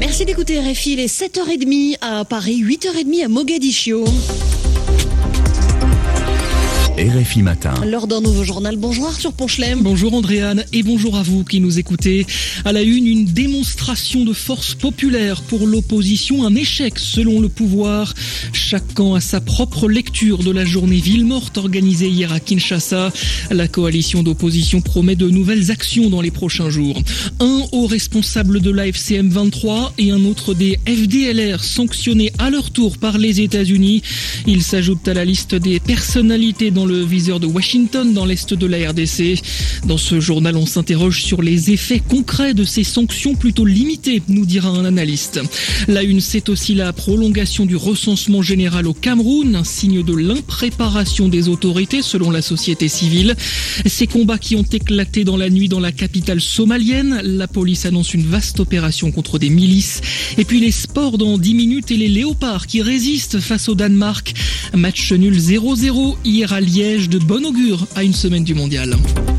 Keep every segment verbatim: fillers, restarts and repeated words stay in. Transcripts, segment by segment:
Merci d'écouter R F I, il est sept heures trente à Paris, huit heures trente à Mogadiscio. R F I Matin. Lors d'un nouveau journal, bonjour Arthur Ponchelem. Bonjour Andréane et bonjour à vous qui nous écoutez. À la une, une démonstration de force populaire pour l'opposition, un échec selon le pouvoir. Chaque camp a sa propre lecture de la journée ville morte organisée hier à Kinshasa. La coalition d'opposition promet de nouvelles actions dans les prochains jours. Un haut responsable de l'A F C M vingt-trois et un autre des F D L R sanctionnés à leur tour par les États-Unis. Ils s'ajoutent à la liste des personnalités dans le viseur de Washington dans l'est de la R D C. Dans ce journal, on s'interroge sur les effets concrets de ces sanctions plutôt limitées, nous dira un analyste. La une, c'est aussi la prolongation du recensement général au Cameroun, un signe de l'impréparation des autorités selon la société civile. Ces combats qui ont éclaté dans la nuit dans la capitale somalienne, la police annonce une vaste opération contre des milices. Et puis les sports dans dix minutes et les léopards qui résistent face au Danemark. Match nul zéro zéro hier à Liège, de bon augure à une semaine du mondial.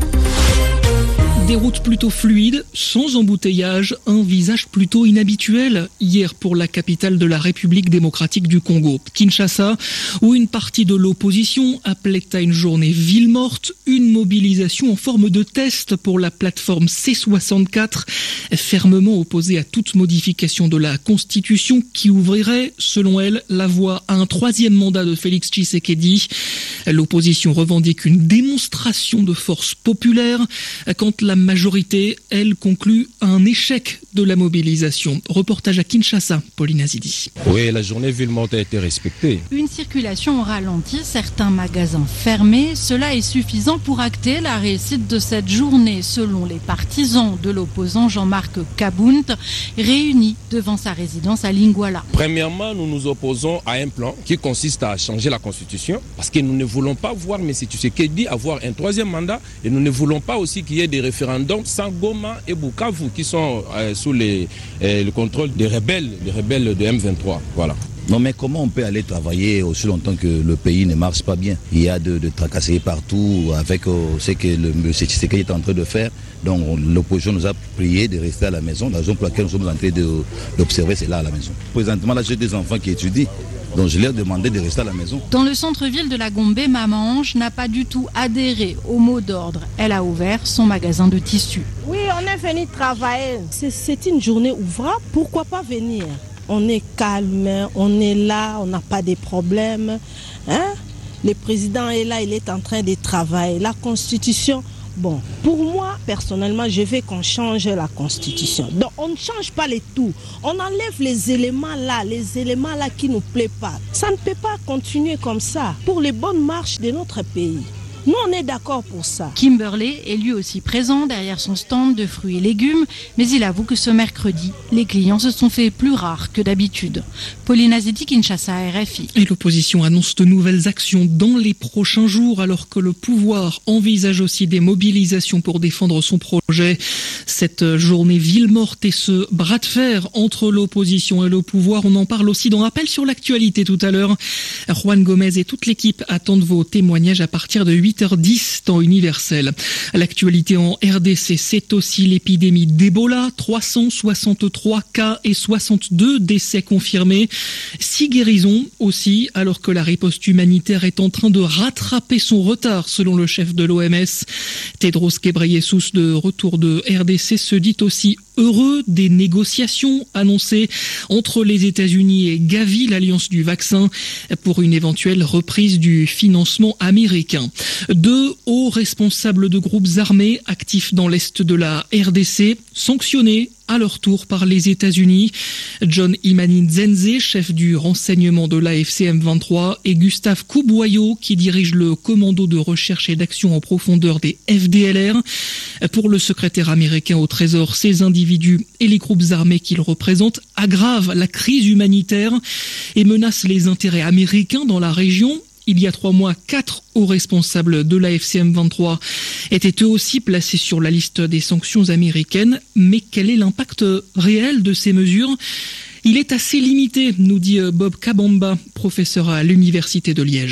Des routes plutôt fluides, sans embouteillage, un visage plutôt inhabituel hier pour la capitale de la République démocratique du Congo, Kinshasa, où une partie de l'opposition appelait à une journée ville morte, une mobilisation en forme de test pour la plateforme C soixante-quatre, fermement opposée à toute modification de la Constitution qui ouvrirait, selon elle, la voie à un troisième mandat de Félix Tshisekedi. L'opposition revendique une démonstration de force populaire quand la majorité, elle, conclut à un échec de la mobilisation. Reportage à Kinshasa, Pauline Azidi. Oui, la journée ville morte a été respectée. Une circulation ralentie, certains magasins fermés. Cela est suffisant pour acter la réussite de cette journée, selon les partisans de l'opposant Jean-Marc Kabound, réunis devant sa résidence à Lingwala. Premièrement, nous nous opposons à un plan qui consiste à changer la Constitution, parce que nous ne voulons pas voir M. Tshisekedi avoir un troisième mandat, et nous ne voulons pas aussi qu'il y ait des référendums sans Goma et Bukavu qui sont euh, sous les, euh, le contrôle des rebelles, des rebelles de M vingt-trois. Voilà. Non mais comment on peut aller travailler aussi longtemps que le pays ne marche pas bien? Il y a de, de tracasseries partout avec euh, ce que le M. Tshisekedi est en train de faire. Donc l'opposition nous a prié de rester à la maison. La raison pour laquelle nous sommes en train d'observer, c'est là à la maison. Présentement, là j'ai des enfants qui étudient. Donc je leur ai demandé de rester à la maison. Dans le centre-ville de la Gombe, Maman Ange n'a pas du tout adhéré au mot d'ordre. Elle a ouvert son magasin de tissus. Oui, on est venu travailler. C'est, c'est une journée ouvrable. Pourquoi pas venir? On est calme, on est là, on n'a pas de problèmes. Hein? Le président est là, il est en train de travailler. La Constitution... Bon, pour moi, personnellement, je veux qu'on change la Constitution. Donc, on ne change pas les tout. On enlève les éléments là, les éléments là qui ne nous plaisent pas. Ça ne peut pas continuer comme ça pour les bonnes marches de notre pays. Nous, on est d'accord pour ça. Kimberley est lui aussi présent derrière son stand de fruits et légumes, mais il avoue que ce mercredi, les clients se sont fait plus rares que d'habitude. Pauline Azidi, Kinshasa, R F I. Et l'opposition annonce de nouvelles actions dans les prochains jours, alors que le pouvoir envisage aussi des mobilisations pour défendre son projet. Cette journée ville morte et ce bras de fer entre l'opposition et le pouvoir, on en parle aussi dans Rappel sur l'actualité tout à l'heure. Juan Gomez et toute l'équipe attendent vos témoignages à partir de huit heures dix, temps universel. L'actualité en R D C, c'est aussi l'épidémie d'Ebola. trois cent soixante-trois cas et soixante-deux décès confirmés. Six guérisons aussi, alors que la riposte humanitaire est en train de rattraper son retard, selon le chef de l'O M S. Tedros Ghebreyesus, de retour de R D C, se dit aussi heureux des négociations annoncées entre les États-Unis et Gavi, l'alliance du vaccin, pour une éventuelle reprise du financement américain. Deux hauts responsables de groupes armés actifs dans l'est de la R D C, sanctionnés à leur tour par les États-Unis. John Imani Nzenze, chef du renseignement de l'A F C M vingt-trois, et Gustave Kouboyo, qui dirige le commando de recherche et d'action en profondeur des F D L R. Pour le secrétaire américain au Trésor, ces individus et les groupes armés qu'ils représentent aggravent la crise humanitaire et menacent les intérêts américains dans la région. Il y a trois mois, quatre hauts responsables de l'A F C M vingt-trois étaient eux aussi placés sur la liste des sanctions américaines. Mais quel est l'impact réel de ces mesures ? Il est assez limité, nous dit Bob Kabamba, professeur à l'Université de Liège.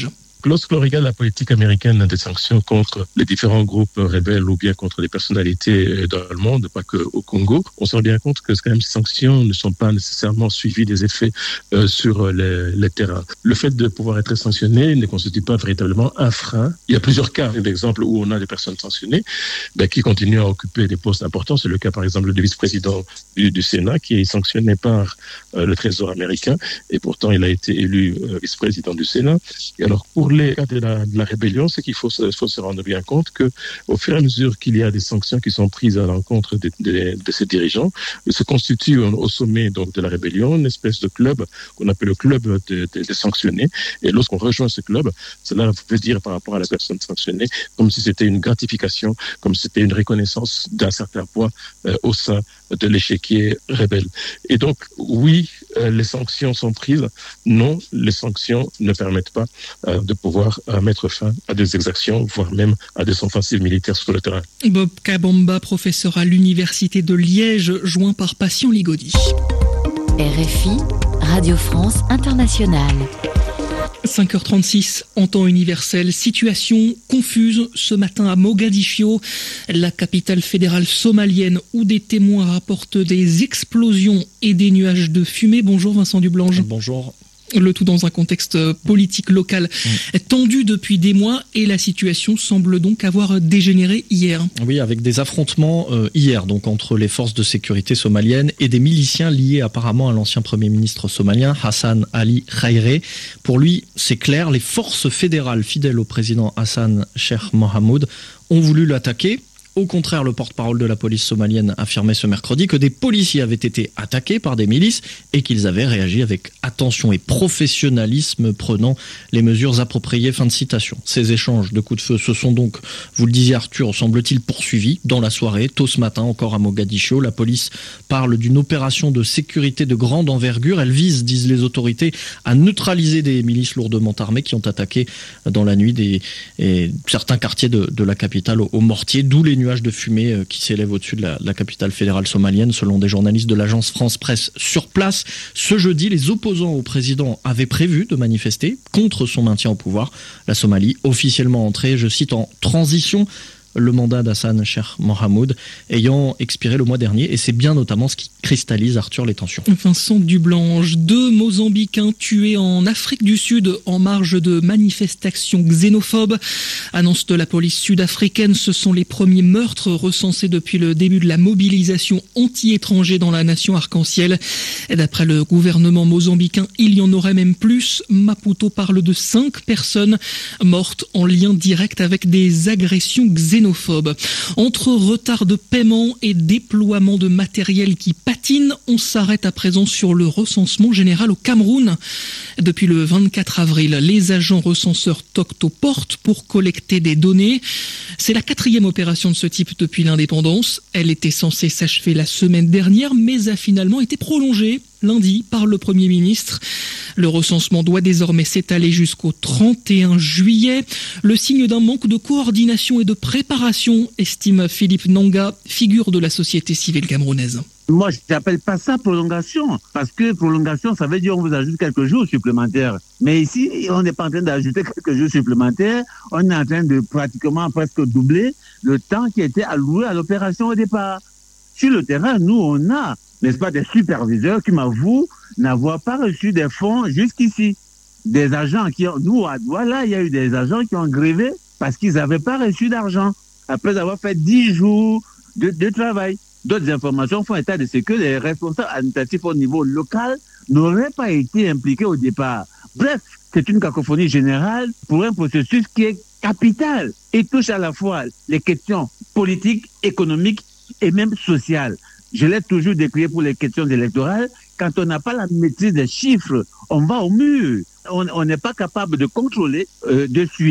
lorsque l'on regarde la politique américaine des sanctions contre les différents groupes rebelles ou bien contre les personnalités dans le monde, pas qu'au Congo, on se rend bien compte que quand même ces sanctions ne sont pas nécessairement suivies des effets euh, sur les, les terrains. Le fait de pouvoir être sanctionné ne constitue pas véritablement un frein. Il y a plusieurs cas d'exemples où on a des personnes sanctionnées ben, qui continuent à occuper des postes importants. C'est le cas par exemple du vice-président du, du Sénat qui est sanctionné par euh, le Trésor américain et pourtant il a été élu euh, vice-président du Sénat. Et alors pour les cas de la, de la rébellion, c'est qu'il faut se, faut se rendre bien compte que au fur et à mesure qu'il y a des sanctions qui sont prises à l'encontre de, de, de ces dirigeants, se constitue au sommet donc de la rébellion une espèce de club qu'on appelle le club des de, de sanctionnés. Et lorsqu'on rejoint ce club, cela veut dire par rapport à la personne sanctionnée comme si c'était une gratification, comme si c'était une reconnaissance d'un certain poids euh, au sein de l'échiquier rebelle. Et donc, oui, euh, les sanctions sont prises. Non, les sanctions ne permettent pas euh, de pouvoir euh, mettre fin à des exactions, voire même à des offensives militaires sur le terrain. Bob Kabamba, professeur à l'Université de Liège, joint par Patient Ligodi. R F I, Radio France Internationale. cinq heures trente-six en temps universel. Situation confuse ce matin à Mogadiscio, la capitale fédérale somalienne, où des témoins rapportent des explosions et des nuages de fumée. Bonjour Vincent Dublange. Bonjour. Le tout dans un contexte politique local mmh. tendu depuis des mois et la situation semble donc avoir dégénéré hier. Oui, avec des affrontements euh, hier donc entre les forces de sécurité somaliennes et des miliciens liés apparemment à l'ancien Premier ministre somalien Hassan Ali Khairé. Pour lui, c'est clair, les forces fédérales fidèles au président Hassan Sheikh Mohamud ont voulu l'attaquer. Au contraire, le porte-parole de la police somalienne affirmait ce mercredi que des policiers avaient été attaqués par des milices et qu'ils avaient réagi avec attention et professionnalisme, prenant les mesures appropriées. Fin de citation. Ces échanges de coups de feu se sont donc, vous le disiez Arthur, semble-t-il poursuivis dans la soirée. Tôt ce matin, encore à Mogadiscio, la police parle d'une opération de sécurité de grande envergure. Elle vise, disent les autorités, à neutraliser des milices lourdement armées qui ont attaqué dans la nuit des, et certains quartiers de, de la capitale au, au mortier, d'où les nuages de fumée qui s'élèvent au-dessus de la, la capitale fédérale somalienne, selon des journalistes de l'agence France Presse sur place. Ce jeudi, les opposants au président avaient prévu de manifester contre son maintien au pouvoir. La Somalie, officiellement entrée, je cite, en transition, le mandat d'Hassan Sheikh Mohamud ayant expiré le mois dernier, et c'est bien notamment ce qui cristallise, Arthur, les tensions. Vincent Dublange, deux Mozambicains tués en Afrique du Sud en marge de manifestations xénophobes. Annonce de la police sud-africaine, ce sont les premiers meurtres recensés depuis le début de la mobilisation anti-étranger dans la nation arc-en-ciel. Et d'après le gouvernement mozambicain, il y en aurait même plus. Maputo parle de cinq personnes mortes en lien direct avec des agressions xénophobes. Entre retard de paiement et déploiement de matériel qui patine, on s'arrête à présent sur le recensement général au Cameroun. Depuis le vingt-quatre avril, les agents recenseurs toquent aux portes pour collecter des données. C'est la quatrième opération de ce type depuis l'indépendance. Elle était censée s'achever la semaine dernière, mais a finalement été prolongée lundi par le Premier ministre. Le recensement doit désormais s'étaler jusqu'au trente et un juillet. Le signe d'un manque de coordination et de préparation, estime Philippe Nanga, figure de la société civile camerounaise. Moi, je n'appelle pas ça prolongation, parce que prolongation, ça veut dire qu'on vous ajoute quelques jours supplémentaires. Mais ici, on n'est pas en train d'ajouter quelques jours supplémentaires, on est en train de pratiquement presque doubler le temps qui était alloué à l'opération au départ. Sur le terrain, nous, on a, n'est-ce pas, des superviseurs qui m'avouent n'avoir pas reçu des fonds jusqu'ici. Des agents qui ont, nous, à Douala, il y a eu des agents qui ont grévé parce qu'ils n'avaient pas reçu d'argent, après avoir fait dix jours de, de travail. D'autres informations font état de ce que les responsables administratifs au niveau local n'auraient pas été impliqués au départ. Bref, c'est une cacophonie générale pour un processus qui est capital et touche à la fois les questions politiques, économiques et même sociales. Je l'ai toujours décrié pour les questions électorales. Quand on n'a pas la maîtrise des chiffres, on va au mur. On n'est pas capable de contrôler, euh, de suivre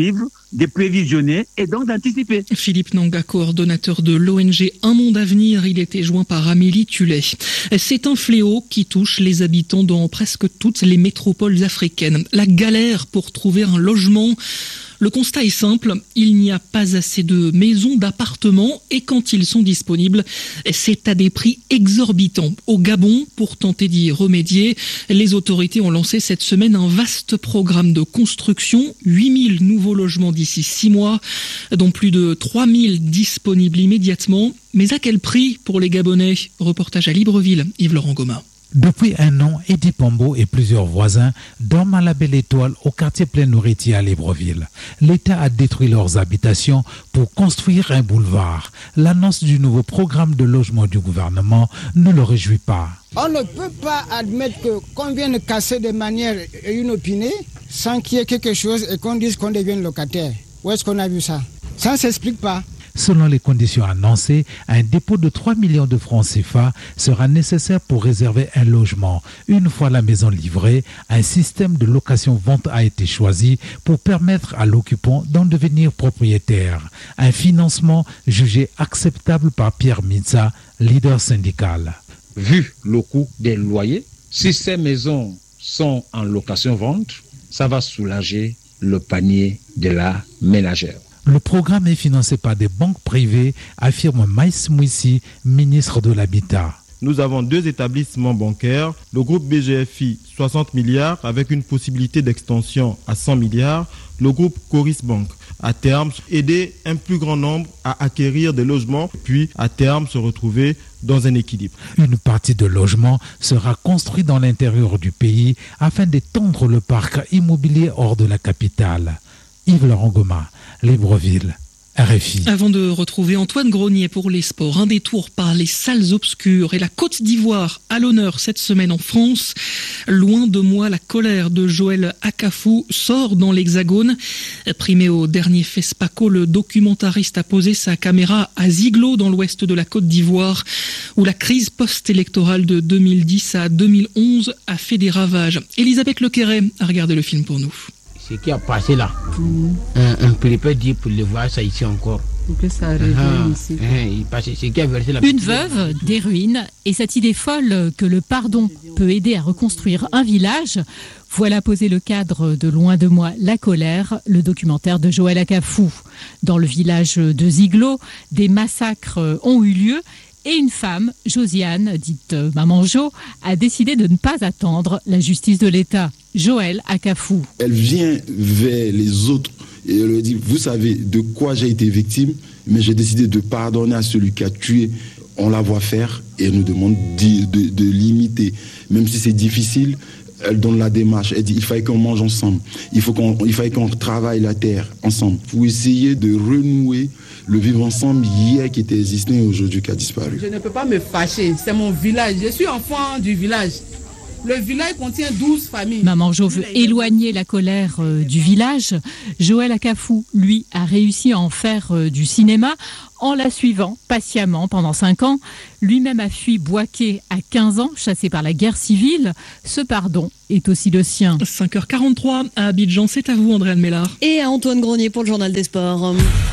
de prévisionner et donc d'anticiper. Philippe Nanga, coordonnateur de l'O N G Un Monde Avenir, il était joint par Amélie Tullet. C'est un fléau qui touche les habitants dans presque toutes les métropoles africaines. La galère pour trouver un logement. Le constat est simple, il n'y a pas assez de maisons, d'appartements et quand ils sont disponibles, c'est à des prix exorbitants. Au Gabon, pour tenter d'y remédier, les autorités ont lancé cette semaine un vaste programme de construction, huit mille nouveaux logements d'ici six mois, dont plus de trois mille disponibles immédiatement. Mais à quel prix pour les Gabonais ? Reportage à Libreville, Yves-Laurent Goma. Depuis un an, Eddie Pombo et plusieurs voisins dorment à la Belle Étoile au quartier Plein Nourritier à Libreville. L'État a détruit leurs habitations pour construire un boulevard. L'annonce du nouveau programme de logement du gouvernement ne le réjouit pas. On ne peut pas admettre que, qu'on vienne casser de manière inopinée sans qu'il y ait quelque chose et qu'on dise qu'on devienne locataire. Où est-ce qu'on a vu ça ? Ça ne s'explique pas. Selon les conditions annoncées, un dépôt de trois millions de francs C F A sera nécessaire pour réserver un logement. Une fois la maison livrée, un système de location-vente a été choisi pour permettre à l'occupant d'en devenir propriétaire. Un financement jugé acceptable par Pierre Mitza, leader syndical. Vu le coût des loyers, si ces maisons sont en location-vente, ça va soulager le panier de la ménagère. Le programme est financé par des banques privées, affirme Maïs Mouissi, ministre de l'Habitat. Nous avons deux établissements bancaires, le groupe B G F I soixante milliards avec une possibilité d'extension à cent milliards, le groupe Coris Bank. À terme, aider un plus grand nombre à acquérir des logements, puis à terme se retrouver dans un équilibre. Une partie de logements sera construite dans l'intérieur du pays afin d'étendre le parc immobilier hors de la capitale. Yves-Laurent Goma, Libreville, R F I. Avant de retrouver Antoine Grenier pour les sports, un détour par les salles obscures et la Côte d'Ivoire à l'honneur cette semaine en France. Loin de moi, la colère de Joël Akafou sort dans l'Hexagone. Primé au dernier FESPACO, le documentariste a posé sa caméra à Ziglo dans l'ouest de la Côte d'Ivoire, où la crise post-électorale de deux mille dix à deux mille onze a fait des ravages. Elisabeth Lequeret a regardé le film pour nous. Ce qui a passé là, mmh. on ne peut pas dire pour le voir ça ici encore. Que ça arrive ah, ici. Il passe, ce qui a versé la Une veuve, des ruines, et cette idée folle que le pardon peut aider à reconstruire un village. Voilà posé le cadre de Loin de moi, la colère, le documentaire de Joël Akafou. Dans le village de Ziglo, des massacres ont eu lieu. Et une femme, Josiane, dite Maman Jo, a décidé de ne pas attendre la justice de l'État. Joël Akafou. Elle vient vers les autres et elle leur dit, vous savez de quoi j'ai été victime, mais j'ai décidé de pardonner à celui qui a tué. On la voit faire et elle nous demande de, de, de l'imiter. Même si c'est difficile, elle donne la démarche. Elle dit, il fallait qu'on mange ensemble. Il, faut qu'on, il fallait qu'on travaille la terre ensemble. Pour essayer de renouer le vivre ensemble hier qui était existé et aujourd'hui qui a disparu. Je ne peux pas me fâcher, c'est mon village. Je suis enfant du village. Le village contient douze familles. Maman Jo veut éloigner la colère euh, du village. Joël Akafou, lui, a réussi à en faire euh, du cinéma en la suivant patiemment pendant cinq ans. Lui-même a fui Bouaké à quinze ans, chassé par la guerre civile. Ce pardon est aussi le sien. cinq heures quarante-trois à Abidjan, c'est à vous Andréane Mélard. Et à Antoine Grenier pour le journal des sports.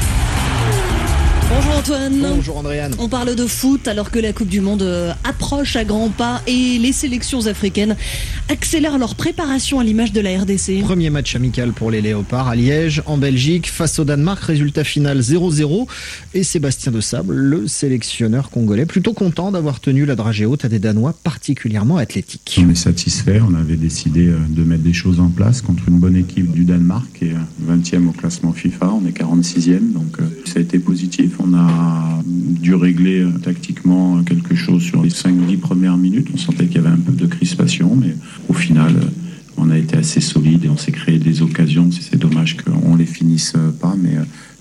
Bonjour Antoine. Bonjour Andréane. On parle de foot alors que la Coupe du Monde approche à grands pas et les sélections africaines accélèrent leur préparation à l'image de la R D C. Premier match amical pour les Léopards à Liège, en Belgique, face au Danemark, résultat final zéro zéro. Et Sébastien Desabre, le sélectionneur congolais, plutôt content d'avoir tenu la dragée haute à des Danois particulièrement athlétiques. On est satisfait, on avait décidé de mettre des choses en place contre une bonne équipe du Danemark qui est vingtième au classement FIFA, on est quarante-sixième, donc ça a été positif. On a dû régler euh, tactiquement quelque chose sur les cinq dix premières minutes. On sentait qu'il y avait un peu de crispation, mais au final, euh, on a été assez solide et on s'est créé des occasions. C'est dommage qu'on ne les finisse pas, mais euh,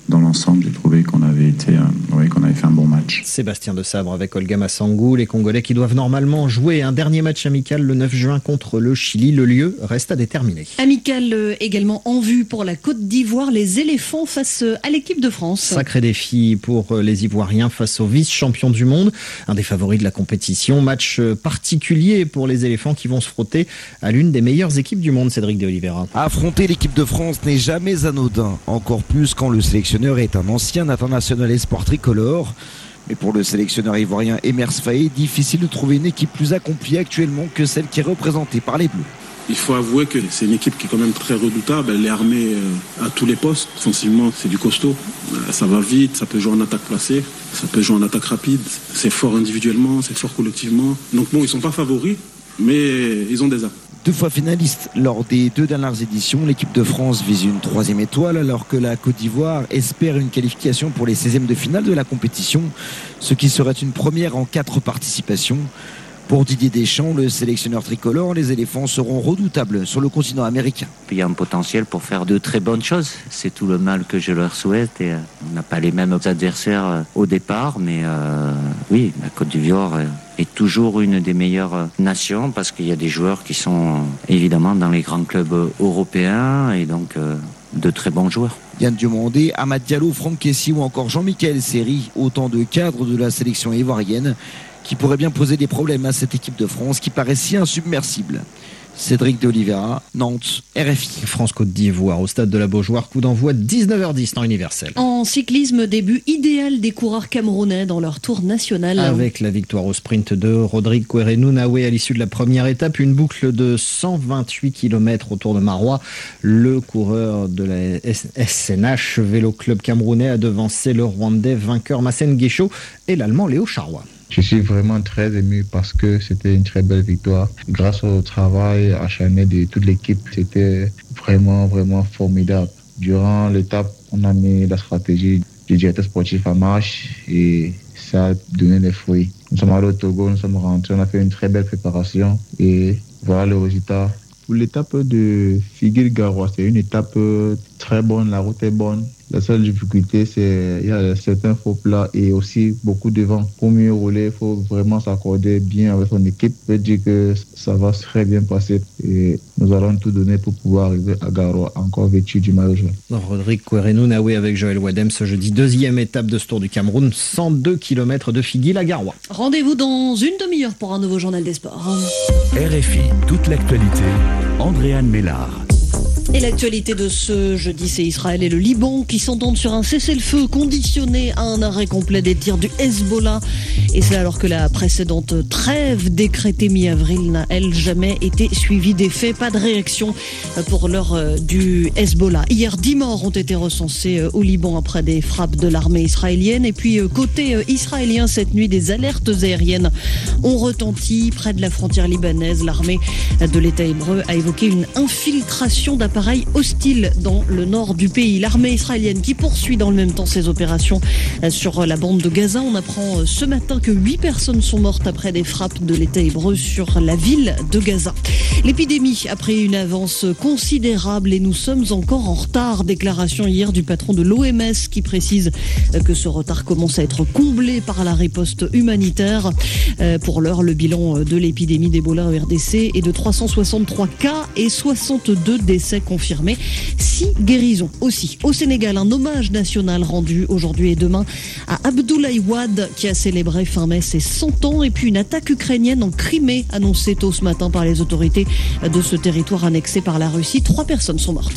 dans l'ensemble, j'ai trouvé qu'on avait été, euh, ouais, qu'on avait fait un bon match. Sébastien de Sabre avec Olga Massangou, les Congolais qui doivent normalement jouer un dernier match amical le neuf juin contre le Chili. Le lieu reste à déterminer. Amical euh, également en vue pour la Côte d'Ivoire, les éléphants face à l'équipe de France. Sacré défi pour les Ivoiriens face aux vice-champions du monde, un des favoris de la compétition. Match particulier pour les éléphants qui vont se frotter à l'une des meilleures équipes du monde, Cédric de Oliveira. Affronter l'équipe de France n'est jamais anodin, encore plus quand le sélectionneur est un ancien international espoir tricolore. Mais pour le sélectionneur ivoirien Emers Faé, difficile de trouver une équipe plus accomplie actuellement que celle qui est représentée par les Bleus. Il faut avouer que c'est une équipe qui est quand même très redoutable. Elle est armée à tous les postes. Offensivement, c'est du costaud. Ça va vite, ça peut jouer en attaque placée, ça peut jouer en attaque rapide. C'est fort individuellement, c'est fort collectivement. Donc bon, ils ne sont pas favoris, mais ils ont des armes. Deux fois finaliste lors des deux dernières éditions, l'équipe de France vise une troisième étoile alors que la Côte d'Ivoire espère une qualification pour les seizièmes de finale de la compétition, ce qui serait une première en quatre participations. Pour Didier Deschamps, le sélectionneur tricolore, les éléphants seront redoutables sur le continent américain. Il y a un potentiel pour faire de très bonnes choses. C'est tout le mal que je leur souhaite. Et on n'a pas les mêmes adversaires au départ, mais euh, oui, la Côte d'Ivoire est toujours une des meilleures nations parce qu'il y a des joueurs qui sont évidemment dans les grands clubs européens et donc euh, de très bons joueurs. Yann Diomandé, Amad Diallo, Franck Kessy ou encore Jean-Michel Seri, autant de cadres de la sélection ivoirienne qui pourrait bien poser des problèmes à cette équipe de France qui paraît si insubmersible. Cédric de Oliveira, Nantes, R F I. France-Côte d'Ivoire au stade de la Beaujoire, coup d'envoi dix-neuf heures dix temps universel. En cyclisme, début idéal des coureurs camerounais dans leur tour national. Avec la victoire au sprint de Rodrigue Kouerenou Naoué à l'issue de la première étape, une boucle de cent vingt-huit kilomètres autour de Marois. Le coureur de la S N H Vélo Club camerounais a devancé le Rwandais vainqueur Massen Guécho et l'Allemand Léo Charrois. Je suis vraiment très ému parce que c'était une très belle victoire. Grâce au travail acharné de toute l'équipe, c'était vraiment, vraiment formidable. Durant l'étape, on a mis la stratégie du directeur sportif en marche et ça a donné des fruits. Nous sommes allés au Togo, nous sommes rentrés, on a fait une très belle préparation et voilà le résultat. Pour l'étape de Figuil-Garoua, c'est une étape très bonne, la route est bonne. La seule difficulté, c'est qu'il y a certains faux plats et aussi beaucoup de vent. Pour mieux rouler, il faut vraiment s'accorder bien avec son équipe. Je peux dire que ça va très bien passer et nous allons tout donner pour pouvoir arriver à Garoua, encore vêtu du maillot jaune. Rodrigue Kouerenou Naoué avec Joël Wadem ce jeudi, deuxième étape de ce Tour du Cameroun, cent deux kilomètres de Figuil à Garoua. Rendez-vous dans une demi-heure pour un nouveau journal des sports. R F I, toute l'actualité, Andréane Mélard. Et l'actualité de ce jeudi, c'est Israël et le Liban qui s'entendent sur un cessez-le-feu conditionné à un arrêt complet des tirs du Hezbollah. Et c'est alors que la précédente trêve décrétée mi-avril n'a, elle, jamais été suivie des faits. Pas de réaction pour l'heure du Hezbollah. Hier, dix morts ont été recensés au Liban après des frappes de l'armée israélienne. Et puis, côté israélien, cette nuit, des alertes aériennes ont retenti près de la frontière libanaise. L'armée de l'État hébreu a évoqué une infiltration d'appareils hostile dans le nord du pays. L'armée israélienne qui poursuit dans le même temps ses opérations sur la bande de Gaza. On apprend ce matin que huit personnes sont mortes après des frappes de l'État hébreu sur la ville de Gaza. L'épidémie a pris une avance considérable et nous sommes encore en retard. Déclaration hier du patron de l'O M S qui précise que ce retard commence à être comblé par la riposte humanitaire. Pour l'heure, le bilan de l'épidémie d'Ebola en R D C est de trois cent soixante-trois cas et soixante-deux décès confirmés. Six guérisons aussi. Au Sénégal, un hommage national rendu aujourd'hui et demain à Abdoulaye Wade qui a célébré fin mai ses cent ans. Et puis une attaque ukrainienne en Crimée annoncée tôt ce matin par les autorités de ce territoire annexé par la Russie. Trois personnes sont mortes.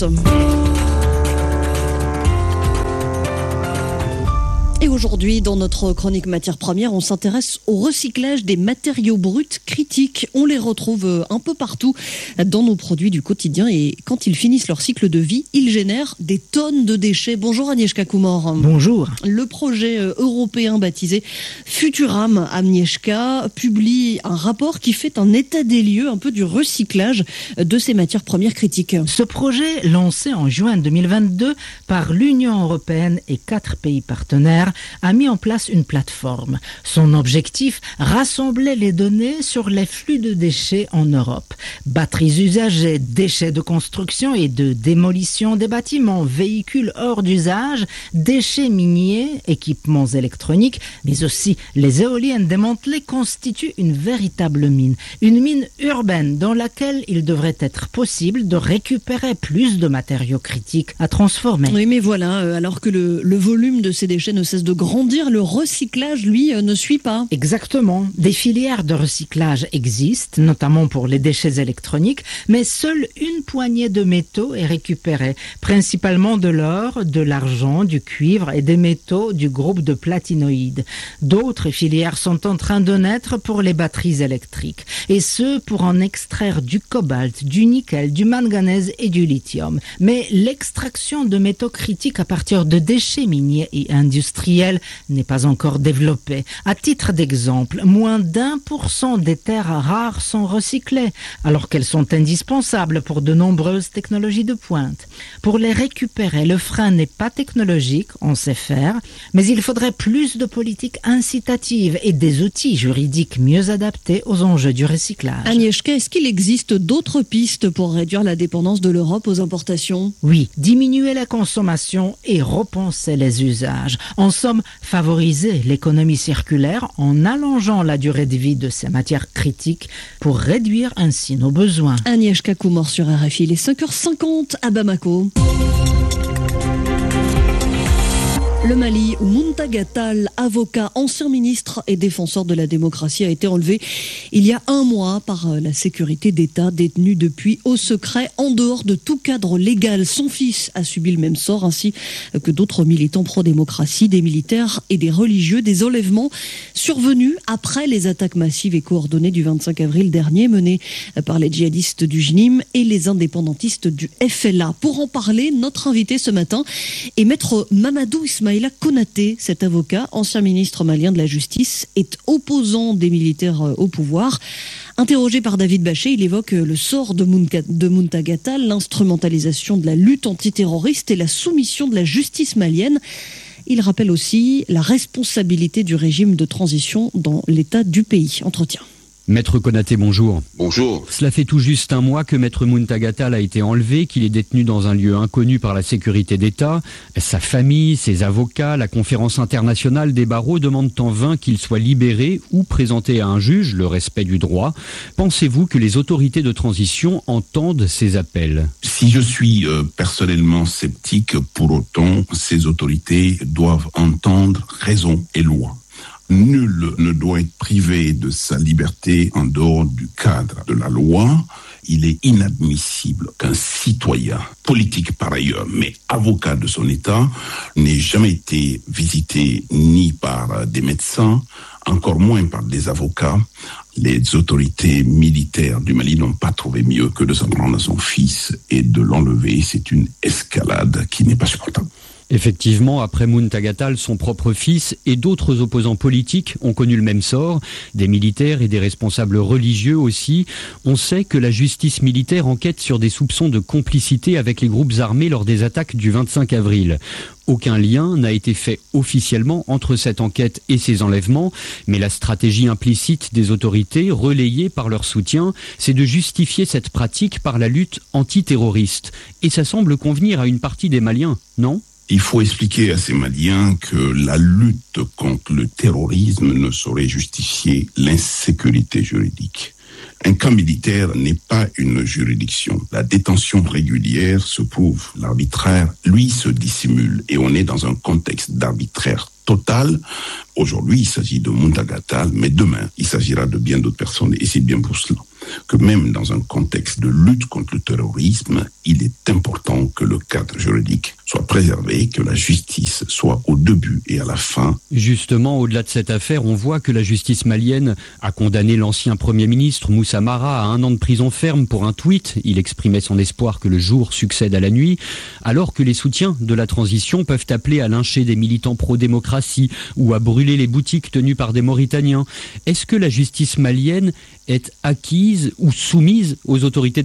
Et aujourd'hui, dans notre chronique matières premières, on s'intéresse au recyclage des matériaux bruts critiques. On les retrouve un peu partout dans nos produits du quotidien et quand ils finissent leur cycle de vie, ils génèrent des tonnes de déchets. Bonjour Agnieszka Kumor. Bonjour. Le projet européen baptisé Futuram Agnieszka publie un rapport qui fait un état des lieux un peu du recyclage de ces matières premières critiques. Ce projet, lancé en juin deux mille vingt-deux par l'Union européenne et quatre pays partenaires, a mis en place une plateforme. Son objectif, rassembler les données sur les flux de déchets en Europe. Batteries usagées, déchets de construction et de démolition des bâtiments, véhicules hors d'usage, déchets miniers, équipements électroniques, mais aussi les éoliennes démantelées constituent une véritable mine. Une mine urbaine dans laquelle il devrait être possible de récupérer plus de matériaux critiques à transformer. Oui, mais voilà, euh, alors que le, le volume de ces déchets ne cesse de grandir, le recyclage, lui, euh, ne suit pas. Exactement. Des filières de recyclage existent, notamment pour les déchets électroniques, mais seule une poignée de métaux est récupérée, principalement de l'or, de l'argent, du cuivre et des métaux du groupe de platinoïdes. D'autres filières sont en train de naître pour les batteries électriques, et ce pour en extraire du cobalt, du nickel, du manganèse et du lithium. Mais l'extraction de métaux critiques à partir de déchets miniers et industriels n'est pas encore développée. À titre d'exemple, moins d'un pour cent des terres rares sont recyclées, alors qu'elles sont indispensables pour de nombreuses technologies de pointe. Pour les récupérer, le frein n'est pas technologique, on sait faire, mais il faudrait plus de politiques incitatives et des outils juridiques mieux adaptés aux enjeux du recyclage. Agnieszka, est-ce qu'il existe d'autres pistes pour réduire la dépendance de l'Europe aux importations ? Oui, diminuer la consommation et repenser les usages. En somme, favoriser l'économie circulaire en allongeant la durée de vie de ces matières critiques pour réduire ainsi nos besoins. Agnieszka Kumor sur R F I, il est cinq heures cinquante à Bamako. Le Mali, où Muntagha Tall, avocat, ancien ministre et défenseur de la démocratie, a été enlevé il y a un mois par la sécurité d'État, détenu depuis au secret, en dehors de tout cadre légal. Son fils a subi le même sort, ainsi que d'autres militants pro-démocratie, des militaires et des religieux. Des enlèvements survenus après les attaques massives et coordonnées du vingt-cinq avril dernier, menées par les djihadistes du J N I M et les indépendantistes du F L A. Pour en parler, notre invité ce matin est maître Mamadou Ismaïla Konaté. Cet avocat, ancien ministre malien de la Justice, est opposant des militaires au pouvoir. Interrogé par David Bachet, il évoque le sort de Muntagha Tall, l'instrumentalisation de la lutte antiterroriste et la soumission de la justice malienne. Il rappelle aussi la responsabilité du régime de transition dans l'état du pays. Entretien. Maître Konaté, bonjour. Bonjour. Cela fait tout juste un mois que Maître Muntagha Tall a été enlevé, qu'il est détenu dans un lieu inconnu par la sécurité d'État. Sa famille, ses avocats, la conférence internationale des barreaux demandent en vain qu'il soit libéré ou présenté à un juge, le respect du droit. Pensez-vous que les autorités de transition entendent ces appels ? Si je suis euh, personnellement sceptique, pour autant, ces autorités doivent entendre raison et loi. Nul ne doit être privé de sa liberté en dehors du cadre de la loi. Il est inadmissible qu'un citoyen, politique par ailleurs, mais avocat de son État, n'ait jamais été visité ni par des médecins, encore moins par des avocats. Les autorités militaires du Mali n'ont pas trouvé mieux que de s'en prendre à son fils et de l'enlever. C'est une escalade qui n'est pas supportable. Effectivement, après Muntagha Tall, son propre fils et d'autres opposants politiques ont connu le même sort, des militaires et des responsables religieux aussi. On sait que la justice militaire enquête sur des soupçons de complicité avec les groupes armés lors des attaques du vingt-cinq avril. Aucun lien n'a été fait officiellement entre cette enquête et ces enlèvements, mais la stratégie implicite des autorités, relayée par leur soutien, c'est de justifier cette pratique par la lutte antiterroriste. Et ça semble convenir à une partie des Maliens, non ? Il faut expliquer à ces Maliens que la lutte contre le terrorisme ne saurait justifier l'insécurité juridique. Un camp militaire n'est pas une juridiction. La détention régulière se prouve. L'arbitraire, lui, se dissimule. Et on est dans un contexte d'arbitraire total. Aujourd'hui, il s'agit de Muntagha Tall, mais demain, il s'agira de bien d'autres personnes. Et c'est bien pour cela que même dans un contexte de lutte contre le terrorisme, il est important que le cadre juridique soit préservé, que la justice soit au début et à la fin. Justement, au-delà de cette affaire, on voit que la justice malienne a condamné l'ancien Premier ministre Moussa Mara à un an de prison ferme pour un tweet. Il exprimait son espoir que le jour succède à la nuit, alors que les soutiens de la transition peuvent appeler à lyncher des militants pro-démocratie ou à brûler les boutiques tenues par des Mauritaniens. Est-ce que la justice malienne est acquise ou soumise aux autorités de transition ?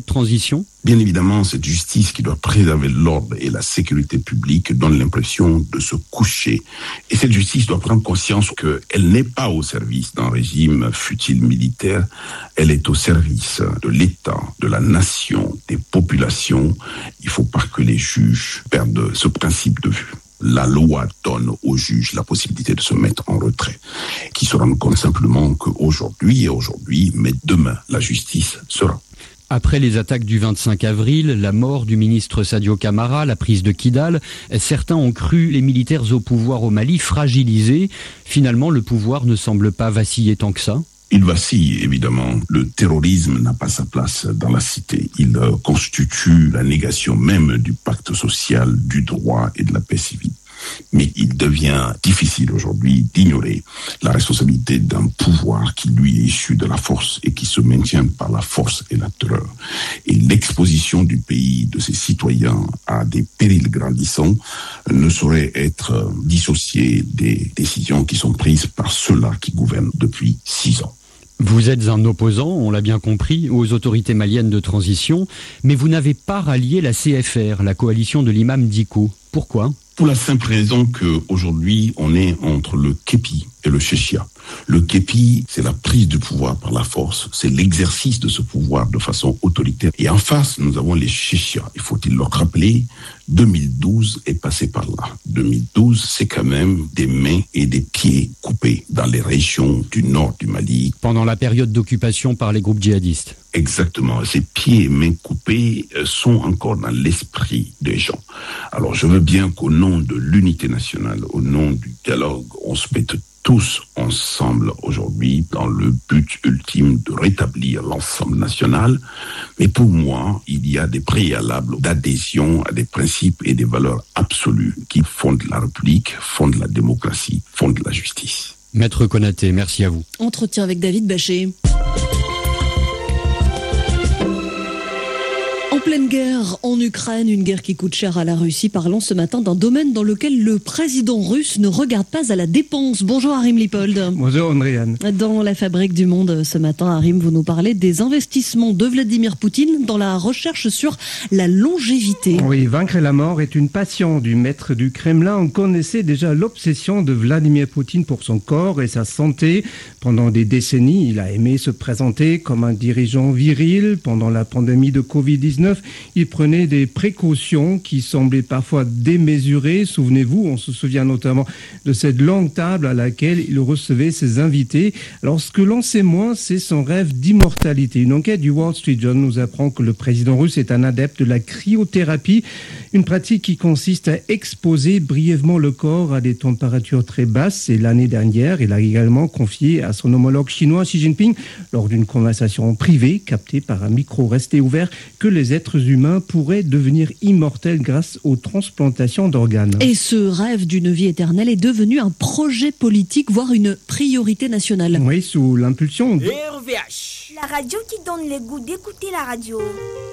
Bien évidemment, cette justice qui doit préserver l'ordre et la sécurité publique donne l'impression de se coucher. Et cette justice doit prendre conscience qu'elle n'est pas au service d'un régime fut-il militaire, elle est au service de l'État, de la nation, des populations. Il ne faut pas que les juges perdent ce principe de vue. La loi donne aux juges la possibilité de se mettre en retrait, qui se rendent compte simplement qu'aujourd'hui et aujourd'hui, mais demain, la justice sera. Après les attaques du vingt-cinq avril, la mort du ministre Sadio Camara, la prise de Kidal, certains ont cru les militaires au pouvoir au Mali fragilisés. Finalement, le pouvoir ne semble pas vaciller tant que ça. Il vacille, évidemment. Le terrorisme n'a pas sa place dans la cité. Il euh, constitue la négation même du pacte social, du droit et de la paix civile. Mais il devient difficile aujourd'hui d'ignorer la responsabilité d'un pouvoir qui lui est issu de la force et qui se maintient par la force et la terreur. Et l'exposition du pays, de ses citoyens à des périls grandissants ne saurait être dissociée des décisions qui sont prises par ceux-là qui gouvernent depuis six ans. Vous êtes un opposant, on l'a bien compris, aux autorités maliennes de transition, mais vous n'avez pas rallié la C F R, la coalition de l'imam Dicko. Pourquoi ? Pour la simple raison qu'aujourd'hui, on est entre le képi et le chéchia. Le képi, c'est la prise du pouvoir par la force, c'est l'exercice de ce pouvoir de façon autoritaire. Et en face, nous avons les chéchias. Il faut-il leur rappeler, deux mille douze est passé par là. deux mille douze, c'est quand même des mains et des pieds coupés dans les régions du nord du Mali. Pendant la période d'occupation par les groupes djihadistes. Exactement. Ces pieds et mains coupés sont encore dans l'esprit des gens. Alors je veux bien qu'au nom de l'unité nationale, au nom du dialogue, on se mette tous ensemble aujourd'hui dans le but ultime de rétablir l'ensemble national. Mais pour moi, il y a des préalables d'adhésion à des principes et des valeurs absolues qui fondent la République, fondent la démocratie, fondent la justice. Maître Konaté, merci à vous. Entretien avec David Bachet. En pleine guerre en Ukraine, une guerre qui coûte cher à la Russie. Parlons ce matin d'un domaine dans lequel le président russe ne regarde pas à la dépense. Bonjour Harim Lipold. Bonjour Andréane. Dans la Fabrique du Monde ce matin, Harim, vous nous parlez des investissements de Vladimir Poutine dans la recherche sur la longévité. Oui, vaincre la mort est une passion du maître du Kremlin. On connaissait déjà l'obsession de Vladimir Poutine pour son corps et sa santé. Pendant des décennies, il a aimé se présenter comme un dirigeant viril. Pendant la pandémie de covid dix-neuf, il prenait des précautions qui semblaient parfois démesurées. Souvenez-vous, on se souvient notamment de cette longue table à laquelle il recevait ses invités. Alors, ce que l'on sait moins, c'est son rêve d'immortalité. Une enquête du Wall Street Journal nous apprend que le président russe est un adepte de la cryothérapie, une pratique qui consiste à exposer brièvement le corps à des températures très basses. Et l'année dernière, il a également confié à son homologue chinois Xi Jinping, lors d'une conversation privée captée par un micro resté ouvert, que les êtres humains pourraient devenir immortels grâce aux transplantations d'organes. Et ce rêve d'une vie éternelle est devenu un projet politique, voire une priorité nationale. Oui, sous l'impulsion de... R V H, la radio qui donne le goût d'écouter la radio.